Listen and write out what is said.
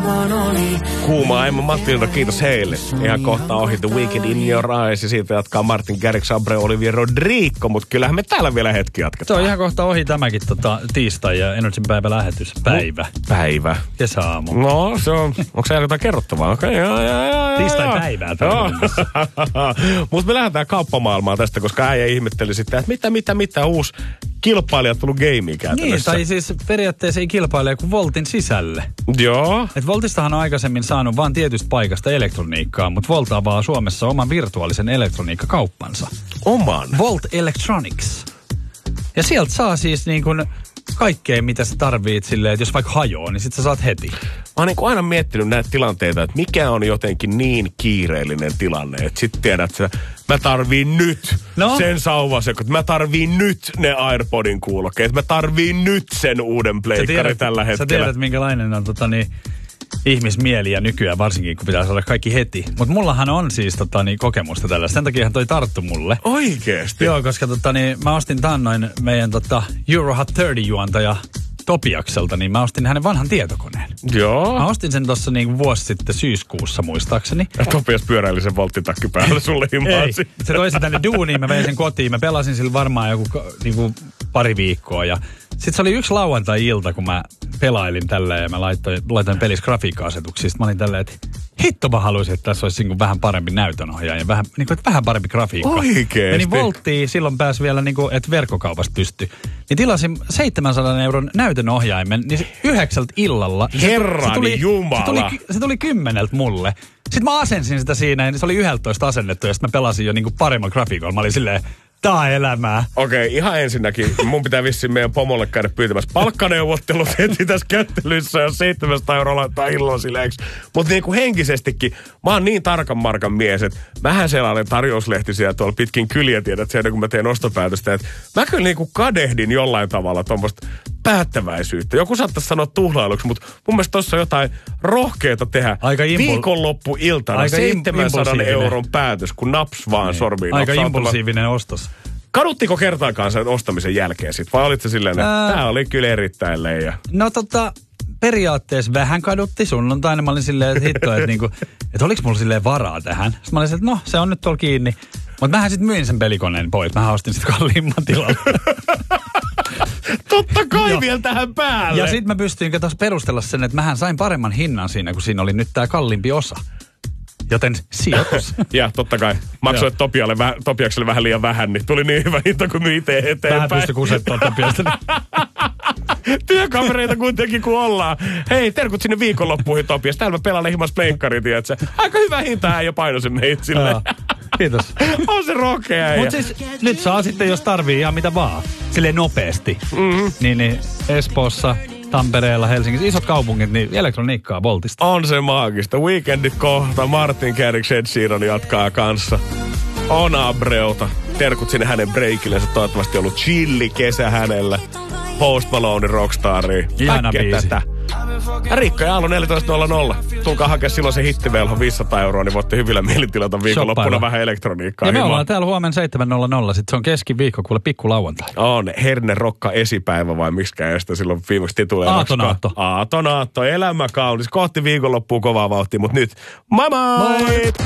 Kuuma Emma Matilda, kiitos heille. Ihan kohta ohi The Weekend in Your Eyes ja siitä jatkaa Martin Garrix, Abreu, Olivier Rodrigo, mutta kyllähän me täällä vielä hetki jatketaan. Se on ihan kohta ohi tämäkin tiistai ja Energyn päivä lähetys. Päivä. Kesäaamu. No, se on. Onko se jotain kerrottavaa? Okei, tiistai päivää. Mutta me lähdetään kauppamaailmaan tästä, koska äijä ihmetteli sitten, että mitä uusi kilpailija tullut gameen käytännössä. Niin, tai siis periaatteessa ei kilpailija kuin Voltin sisälle. Joo. Et Voltistahan on aikaisemmin saanut vain tietystä paikasta elektroniikkaa, mutta Volt avaa Suomessa oman virtuaalisen elektroniikkakauppansa. Oman? Volt Electronics. Ja sieltä saa siis niin kuin kaikkea, mitä sä tarvitset silleen, että jos vaikka hajoaa, niin sit sä saat heti. Mä oon niin aina miettinyt näitä tilanteita, että mikä on jotenkin niin kiireellinen tilanne, että sit tiedät, että mä tarviin nyt sen sauvasekot, mä tarviin nyt ne AirPodin kuulokkeet, mä tarviin nyt sen uuden pleikkari tällä hetkellä. Sä tiedät, minkälainen on ihmismieli ja nykyään varsinkin, kun pitää saada kaikki heti. Mutta mullahan on siis kokemusta tällä. Sen takiahan toi tarttu mulle. Oikeesti? Joo, koska mä ostin taannoin meidän Euro Hot 30 juontaja Topiakselta, niin mä ostin hänen vanhan tietokoneen. Joo. Mä ostin sen tossa vuosi sitten syyskuussa muistaakseni. Ja Topias pyöräili sen volttitakki päälle sulle himaasi. Se toi sen tänne duuniin, mä vein sen kotiin. Mä pelasin sillä varmaan joku pari viikkoa ja sitten se oli yksi lauantai-ilta, kun mä pelailin tällä ja mä laitoin pelissä grafiikka-asetuksia. Sitten mä olin tälleen, että hitto mä haluaisin, että tässä olisi vähän parempi näytönohjaaja ja vähän parempi grafiikka. Oikeesti? Menin Volttiin, silloin pääsi vielä, että verkkokaupasta pystyi. Niin tilasin 700 € näytönohjaimen, niin 9 illalla. Herrani Jumala! Se tuli 10 mulle. Sitten mä asensin sitä siinä ja se oli 11 asennettu ja sitten mä pelasin jo paremman grafiikolla. Mä olin silleen, tää on elämää. Okei, ihan ensinnäkin mun pitää vissiin meidän pomolle käydä pyytämässä palkkaneuvottelut heti tässä kättelyssä, jos 700 € laittaa illalla sileeksi. Mutta henkisestikin, mä oon niin tarkan markan mies, että mähän selailen tarjouslehtisiä tuolla pitkin kyliä, tiedät sen, kun mä teen ostopäätöstä, että mä kyllä kadehdin jollain tavalla tuommoista päättäväisyyttä. Joku saattaisi sanoa tuhlailuksi, mutta mun mielestä tossa on jotain rohkeata tehdä. Viikonloppuiltana 700 € päätös, kun naps vaan sormiin. Aika impulsiivinen ostos. Kaduttiko kertaakaan sen ostamisen jälkeen sit? Vai olitko silleen, että tää oli kyllä erittäin leija? No periaatteessa vähän kadutti. Sunnuntaina mä olin silleen, että hitto, että oliks mulla silleen varaa tähän? Sitten mä olin silleen, että no, se on nyt tuolla kiinni. Mutta mähän sit myin sen pelikoneen pois. Mähän ostin sit kalliimman tilalle. Totta kai vielä tähän päälle. Ja sit mä pystyin perustella sen, että mähän sain paremman hinnan siinä, kun siinä oli nyt tää kalliimpi osa. Joten sijoitus. Ja totta kai. Maksoit Topiakselle vähän liian vähän, niin tuli niin hyvä hinta, kun myi itse eteenpäin. Vähän pystyi kusettaa Topiasta. Työkavereita kuitenkin kun ollaan. Hei, terkut sinne viikonloppuihin Topias. Täällä mä pelaan himas pleikkari, tiedätkö? Aika hyvä hinta äijä paino sen meitä silleen. Kiitos. On se rohkea äijä. Mut siis nyt saa sitten, jos tarvii ihan mitä vaan. Silleen nopeasti. Niin Espoossa, Tampereella, Helsingissä, isot kaupungit, niin elektroniikkaa Voltista. On se maagista. Weekendit kohta. Martin Garrix, Ed Sheeran jatkaa kanssa. On Abreuta. Terkut sinne hänen breikillensä. Toivottavasti ollut chilli kesä hänellä. Post Malone Rockstari. Ihana biisi. Tätä. Ja Riikka ja Aalo 14.00. Tulkaa hakea silloin se hittivelho 500 €, niin voitte hyvillä mielin tilata viikonloppuna vähän elektroniikkaa. Ja me ollaan täällä huomenna 7.00. Sitten se on keskiviikko, kuule pikku lauantai. On Herne Rokka esipäivä vai miksikään sitä silloin viimeksi tituleeraksi. Aato. Elämä kaunis. Kohti viikonloppua kovaa vauhtia, mutta nyt moi moi!